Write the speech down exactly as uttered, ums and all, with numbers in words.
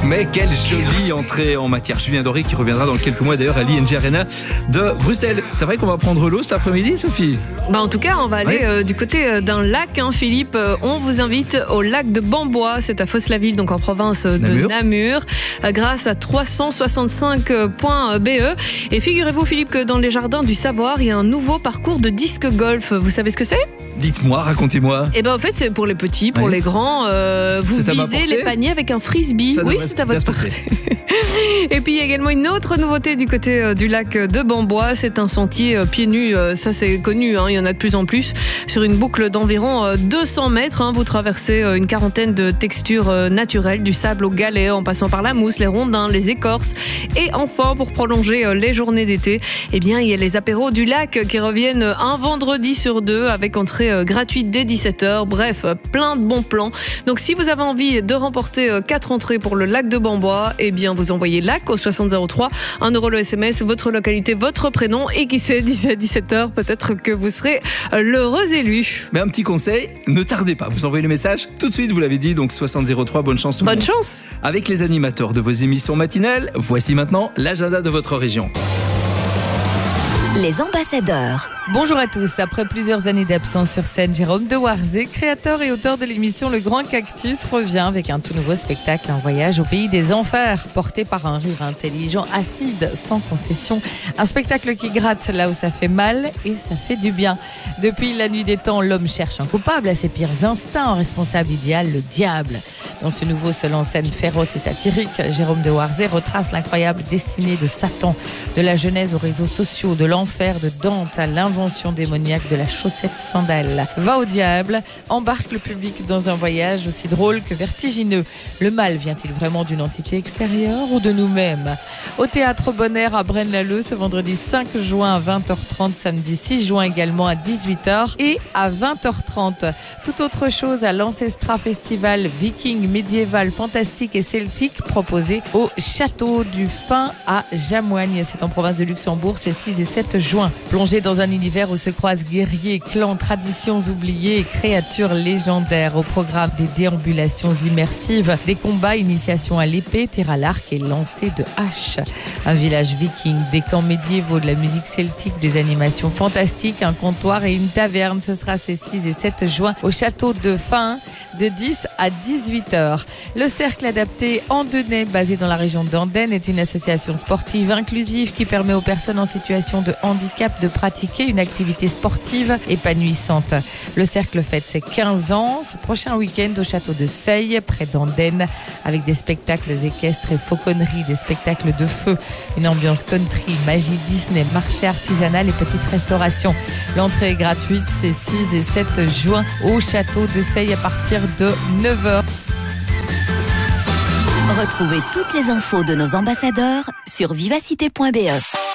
Mais quelle jolie entrée en matière. Julien Doré qui reviendra dans quelques mois d'ailleurs à l'I N G Arena de Bruxelles. C'est vrai qu'on va prendre l'eau cet après-midi, Sophie? Bah en tout cas, on va aller ouais. euh, du côté d'un lac, hein, Philippe. Euh, on vous invite au lac de Bambois, c'est à Fos-la-Ville, donc en province de Namur, Namur euh, grâce à trois cent soixante-cinq points B E. Et figurez-vous, Philippe, que dans les jardins du Savoir, il y a un nouveau parcours de disque golf. Vous savez ce que c'est? Dites-moi, racontez-moi. Eh ben en fait, c'est pour les petits, pour ouais. les grands. Euh, vous visez les paniers avec un frisbee. Ça oui, c'est à votre portée. Et puis il y a également une autre nouveauté du côté euh, du lac de Bambois. C'est un sentier euh, pieds nus. Euh, ça c'est connu, hein, il y en a de plus en plus. Sur une boucle d'environ euh, deux cents mètres, hein, vous traversez euh, une quarantaine de textures euh, naturelles, du sable au galet, en passant par la mousse, les rondins, les écorces. Et enfin, pour prolonger euh, les journées d'été, eh bien il y a les apéros du lac qui reviennent un vendredi sur deux avec entrée euh, gratuite dès dix-sept heures. Bref, euh, plein de bons plans. Donc si vous avez envie de remporter euh, quatre entrées pour le lac de Bambois, eh bien vous envoyez lac au soixante zéro trois, un euro le S M S, votre localité, votre prénom, et qui sait, d'ici à dix-sept heures, peut-être que vous serez l'heureux élu. Mais un petit conseil, ne tardez pas, vous envoyez le message tout de suite, vous l'avez dit, donc soixante zéro trois, bonne chance tout le monde. Bonne chance. Avec les animateurs de vos émissions matinales, voici maintenant l'agenda de votre région. Les ambassadeurs. Bonjour à tous. Après plusieurs années d'absence sur scène, Jérôme de Warzé, créateur et auteur de l'émission Le Grand Cactus, revient avec un tout nouveau spectacle, un voyage au pays des enfers, porté par un rire intelligent, acide, sans concession. Un spectacle qui gratte là où ça fait mal et ça fait du bien. Depuis la nuit des temps, l'homme cherche un coupable à ses pires instincts, un responsable idéal, le diable. Dans ce nouveau seul en scène féroce et satirique, Jérôme de Warzé retrace l'incroyable destinée de Satan, de la Genèse aux réseaux sociaux, de l'enfer de Dante à l'invention démoniaque de la chaussette sandale. Va au diable, embarque le public dans un voyage aussi drôle que vertigineux. Le mal vient-il vraiment d'une entité extérieure ou de nous-mêmes? Au théâtre Bonaire à Braine-l'Alleud ce vendredi cinq juin à vingt heures trente, samedi six juin également à dix-huit heures et à vingt heures trente. Tout autre chose à l'Ancestra Festival viking, médiéval, fantastique et celtique proposé au Château du Fin à Jamoigne. C'est en province de Luxembourg, c'est six et sept juin. Plongé dans un univers où se croisent guerriers, clans, traditions oubliées et créatures légendaires. Au programme des déambulations immersives, des combats, initiation à l'épée, tir à l'arc et lancer de haches. Un village viking, des camps médiévaux, de la musique celtique, des animations fantastiques, un comptoir et une taverne. Ce sera ces six et sept juin au Château de Fin de dix à dix-huit heures. Le Cercle adapté Andennais, basé dans la région d'Andenne, est une association sportive inclusive qui permet aux personnes en situation de handicap de pratiquer une activité sportive épanouissante. Le Cercle fête ses quinze ans ce prochain week-end au château de Seille, près d'Andenne, avec des spectacles équestres et fauconnerie, des spectacles de feu, une ambiance country, magie Disney, marché artisanal et petite restauration. L'entrée est gratuite, c'est six et sept juin au château de Seille à partir de neuf heures. Retrouvez toutes les infos de nos ambassadeurs sur vivacité point b e.